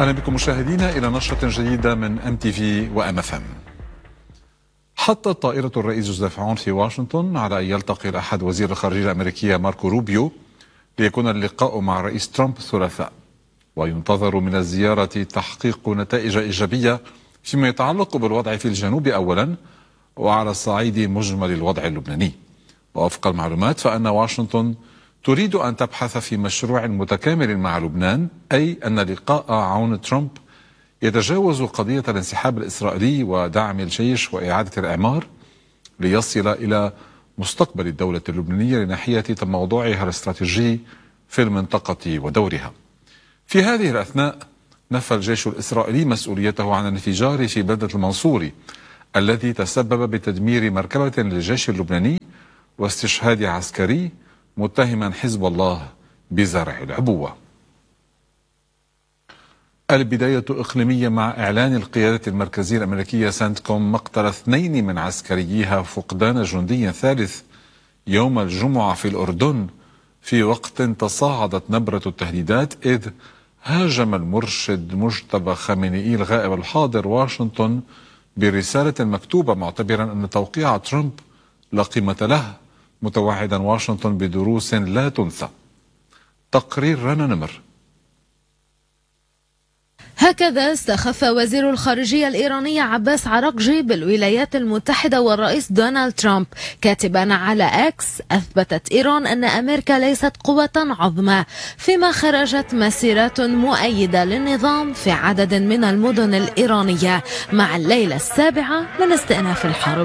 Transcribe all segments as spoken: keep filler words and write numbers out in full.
أهلا بكم مشاهدينا إلى نشرة جديدة من إم تي في وإم إف إم. حطت طائرة الرئيس جوزيف عون في واشنطن على أن يلتقي الأحد وزير الخارجية الأمريكية ماركو روبيو ليكون اللقاء مع الرئيس ترامب الثلاثاء، وينتظر من الزيارة تحقيق نتائج إيجابية فيما يتعلق بالوضع في الجنوب أولا، وعلى الصعيد مجمل الوضع اللبناني. ووفق المعلومات فإن واشنطن تريد أن تبحث في مشروع متكامل مع لبنان، أي أن لقاء عون ترامب يتجاوز قضية الانسحاب الإسرائيلي ودعم الجيش وإعادة الإعمار ليصل إلى مستقبل الدولة اللبنانية لناحية تموضعها الاستراتيجي في المنطقة ودورها. في هذه الأثناء نفى الجيش الإسرائيلي مسؤوليته عن الانفجار في بلدة المنصوري الذي تسبب بتدمير مركبة للجيش اللبناني واستشهاد عسكري، متهما حزب الله بزرع العبوة. البداية إقليمية مع إعلان القيادة المركزية الأمريكية سنتكوم مقتل اثنين من عسكريها فقدان جندي ثالث يوم الجمعة في الأردن، في وقت تصاعدت نبرة التهديدات، إذ هاجم المرشد مجتبى خامنئي الغائب الحاضر واشنطن برسالة مكتوبة، معتبرا أن توقيع ترامب لا قيمة له، متوعدا واشنطن بدروس لا تنسى. تقرير رنا نمر. هكذا استخف وزير الخارجية الإيراني عباس عراقجي بالولايات المتحدة والرئيس دونالد ترامب، كاتبا على اكس: أثبتت إيران أن أمريكا ليست قوة عظمى، فيما خرجت مسيرات مؤيدة للنظام في عدد من المدن الإيرانية مع الليلة السابعة من استئناف الحرب.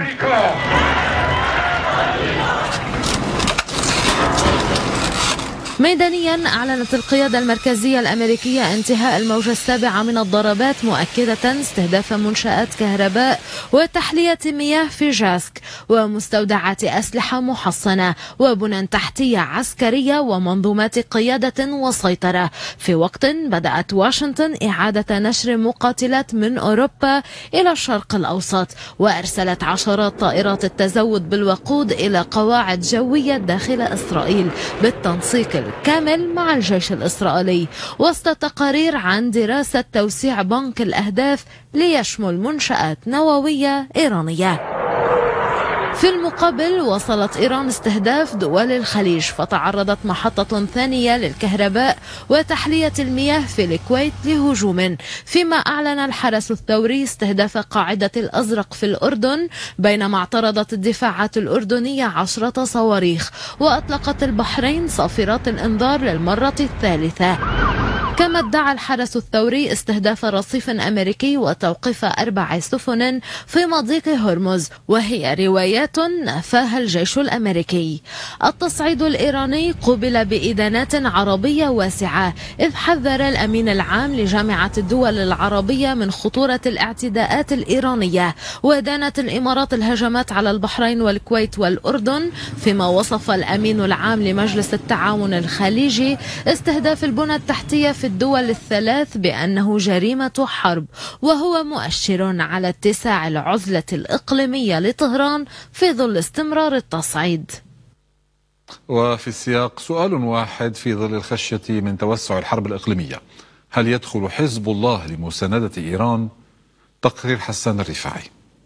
ميدانيا أعلنت القيادة المركزية الأمريكية انتهاء الموجة السابعة من الضربات، مؤكدة استهداف منشآت كهرباء وتحلية مياه في جاسك ومستودعات أسلحة محصنة وبنى تحتية عسكرية ومنظومات قيادة وسيطرة، في وقت بدأت واشنطن إعادة نشر مقاتلات من أوروبا إلى الشرق الأوسط، وأرسلت عشرات طائرات التزود بالوقود إلى قواعد جوية داخل إسرائيل بالتنسيق كامل مع الجيش الإسرائيلي، وسط تقارير عن دراسة توسيع بنك الأهداف ليشمل منشآت نووية إيرانية. في المقابل وصلت إيران استهداف دول الخليج، فتعرضت محطة ثانية للكهرباء وتحلية المياه في الكويت لهجوم، فيما أعلن الحرس الثوري استهداف قاعدة الأزرق في الأردن، بينما اعترضت الدفاعات الأردنية عشرة صواريخ، وأطلقت البحرين صافرات الإنذار للمرة الثالثة. كما ادعى الحرس الثوري استهداف رصيف أمريكي وتوقيف أربع سفن في مضيق هرمز، وهي روايات نفاها الجيش الأمريكي. التصعيد الإيراني قوبل بإدانات عربية واسعة، إذ حذر الأمين العام لجامعة الدول العربية من خطورة الاعتداءات الإيرانية، ودانت الإمارات الهجمات على البحرين والكويت والأردن، فيما وصف الأمين العام لمجلس التعاون الخليجي استهداف البنى التحتية في الدول الثلاث بأنه جريمة حرب، وهو مؤشر على اتساع العزلة الإقليمية لطهران في ظل استمرار التصعيد. وفي السياق سؤال واحد في ظل الخشية من توسع الحرب الإقليمية: هل يدخل حزب الله لمساندة إيران؟ تقرير حسان الرفاعي.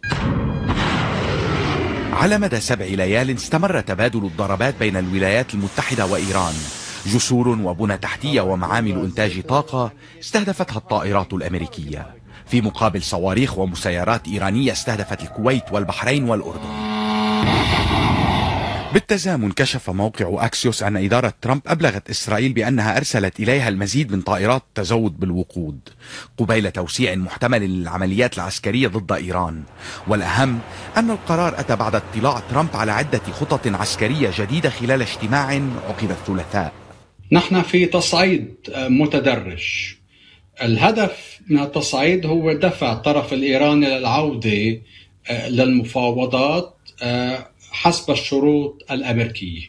على مدى سبع ليال استمر تبادل الضربات بين الولايات المتحدة وإيران. جسور وبنى تحتية ومعامل إنتاج طاقة استهدفتها الطائرات الأمريكية، في مقابل صواريخ ومسيرات إيرانية استهدفت الكويت والبحرين والأردن. بالتزامن كشف موقع أكسيوس أن إدارة ترامب أبلغت إسرائيل بأنها أرسلت إليها المزيد من طائرات تزود بالوقود، قبيل توسيع محتمل للعمليات العسكرية ضد إيران. والأهم أن القرار أتى بعد اطلاع ترامب على عدة خطط عسكرية جديدة خلال اجتماع عقد الثلاثاء. نحن في تصعيد متدرج. الهدف من التصعيد هو دفع الطرف الإيراني للعودة للمفاوضات حسب الشروط الأمريكية.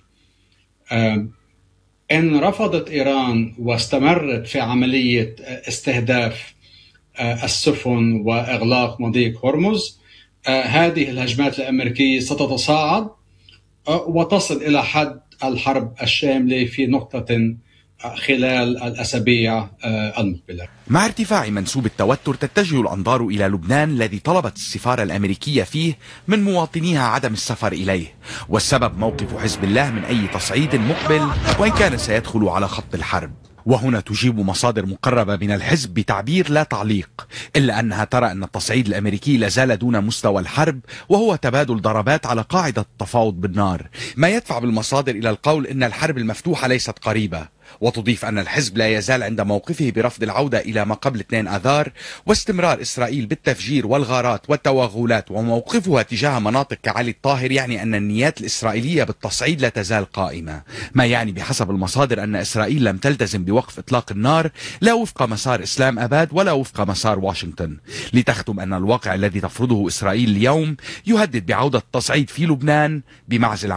إن رفضت إيران واستمرت في عملية استهداف السفن وإغلاق مضيق هرمز، هذه الهجمات الأمريكية ستتصاعد وتصل إلى حد الحرب الشاملة في نقطة خلال الأسابيع المقبلة. مع ارتفاع منسوب التوتر تتجه الأنظار إلى لبنان الذي طلبت السفارة الأمريكية فيه من مواطنيها عدم السفر إليه، والسبب موقف حزب الله من أي تصعيد مقبل وإن كان سيدخل على خط الحرب. وهنا تجيب مصادر مقربة من الحزب بتعبير لا تعليق، إلا أنها ترى أن التصعيد الأمريكي لازال دون مستوى الحرب، وهو تبادل ضربات على قاعدة التفاوض بالنار، ما يدفع بالمصادر إلى القول أن الحرب المفتوحة ليست قريبة. وتضيف أن الحزب لا يزال عند موقفه برفض العودة إلى ما قبل اثنين آذار واستمرار إسرائيل بالتفجير والغارات والتوغلات، وموقفها تجاه مناطق كعلي الطاهر يعني أن النيات الإسرائيلية بالتصعيد لا تزال قائمة، ما يعني بحسب المصادر أن إسرائيل لم تلتزم بوقف إطلاق النار لا وفق مسار إسلام أباد ولا وفق مسار واشنطن، لتختم أن الواقع الذي تفرضه إسرائيل اليوم يهدد بعودة التصعيد في لبنان بمعزل